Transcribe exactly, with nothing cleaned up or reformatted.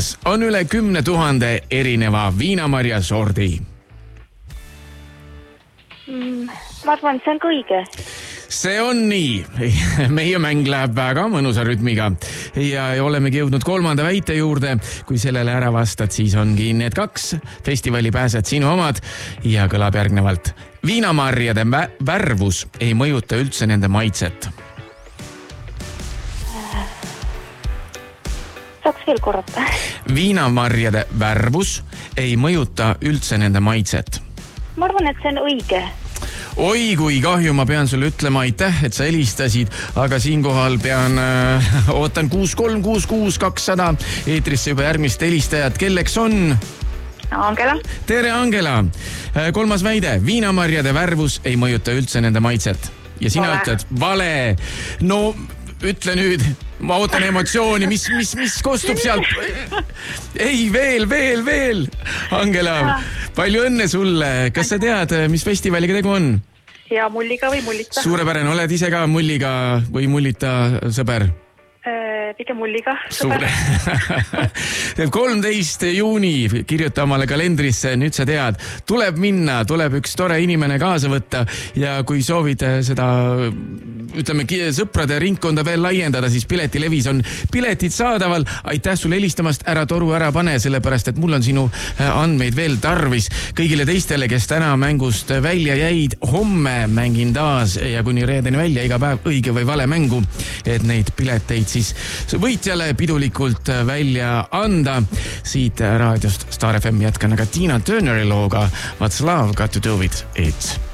maailmas on üle kümne tuhande erineva viinamarja sordi? Mm, ma arvan, see on ka õige. See on nii. Meie mäng läheb väga mõnusa rütmiga ja olemegi jõudnud kolmanda väite juurde. Kui sellele ära vastad, siis ongi need kaks festivali pääsed sinu omad ja kõlab järgnevalt. Viinamarjade värvus ei mõjuta üldse nende maitset. Saaks veel korrata. Viinamarjade värvus ei mõjuta üldse nende maitset. Ma arvan, et see on õige. Oi, kui kahju, ma pean sulle ütlema aitäh, et sa helistasid, aga siinkohal pean äh, ootan kuus kolm kuus kuus kakssada eetrisse juba järgmist helistajat, kelleks on Angela. Tere, Angela. Kolmas väide, viinamarjade värvus ei mõjuta üldse nende maitset. Ja sina vale. Ütled, vale. No, ütle nüüd, ma ootan emotsiooni, mis, mis, mis kostub sealt? Ei, veel, veel, veel. Angela, palju õnne sulle. Kas sa tead, mis festivaliga tegu on? Ja mulliga või mullita. Suurepärane, oled ise ka mulliga või mullita sõber? Pigem mulliga. Suure. kolmteist juuni kirjuta omale kalendrisse, nüüd sa tead, tuleb minna, tuleb üks tore inimene kaasa võtta ja kui soovid seda, ütleme, sõprade ringkonda veel laiendada, siis Piletilevis on piletid saadaval. Aitäh sulle helistamast, ära toru ära pane, sellepärast, et mul on sinu andmeid veel tarvis. Kõigile teistele, kes täna mängust välja jäid, homme mängin taas ja kuni reedeni välja iga päev õige või vale mängu, et neid pileteid siis võitjale pidulikult välja anda. Siit raadiost Star F M jätkan aga Tina Turneri looga What's Love Got to Do With It.